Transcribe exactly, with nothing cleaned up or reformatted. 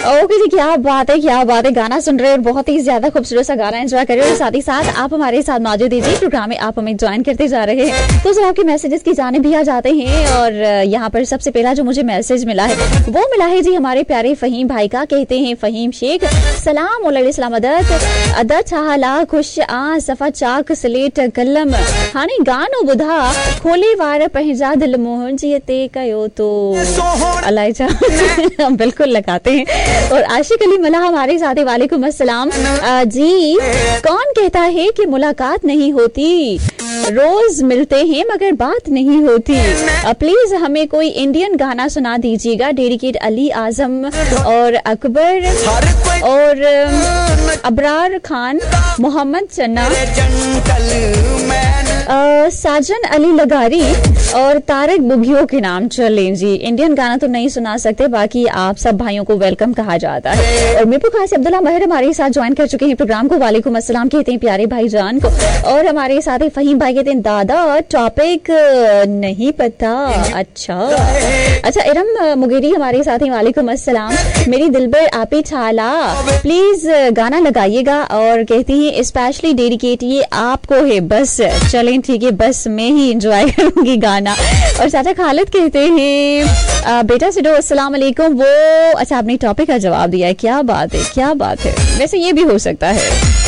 Okay जी, क्या बात है, क्या बात है। गाना सुन रहे हैं और बहुत ही ज्यादा खूबसूरत सा गाना एंजॉय कर रहे हैं और साथ ही साथ आप हमारे साथ मौजूद दीजिए प्रोग्राम में, आप हमें ज्वाइन करते जा रहे हैं तो सर आपके मैसेजेस की जाने भी आ जाते हैं। और यहाँ पर सबसे पहला जो मुझे मैसेज मिला है वो मिला है जी हमारे प्यारे फहीम भाई का। कहते हैं फहीम शेख, सलाम अलैकुम अदत अदत चाहला खुश आ सफा चाक स्लेट कलम हानी गानो बुधा खोले वार पहजा दिल मोहन जी ते कयो तो अलाइजा हम बिल्कुल लगाते हैं। और आशिक अली मला हमारे साथ, वालेकुम अस्सलाम जी। कौन कहता है कि मुलाकात नहीं होती, रोज मिलते हैं मगर बात नहीं होती। प्लीज हमें कोई इंडियन गाना सुना दीजिएगा। डेडिकेट अली आजम और अकबर और अबरार खान, मोहम्मद चन्ना, साजन अली लगारी और तारक बुगियों के नाम चलें जी। इंडियन गाना तो नहीं सुना सकते, बाकी आप सब भाइयों को वेलकम कहा जाता है। और मीरपुर खास अब्दुल्ला महर हमारे साथ ज्वाइन कर चुके हैं प्रोग्राम को। वालेकुम अस्सलाम कहते हैं प्यारे भाईजान को। और हमारे साथ है फहीम भाई, कहते हैं दादा टॉपिक नहीं पता। अच्छा अच्छा इरम मुगेरी हमारे साथ हैं, वालेकुम अस्सलाम। मेरी दिलबर आपी छाला प्लीज गाना लगाइएगा और कहती है स्पेशली डेडिकेट ये आपको है। बस चलें ठीक है, बस मैं ही एंजॉय करूंगी गाना। और चाचा खालिद कहते हैं बेटा सिडो अस्सलाम वालेकुम। वो अच्छा आपने टॉपिक का जवाब दिया है, क्या बात है, क्या बात है। वैसे ये भी हो सकता है।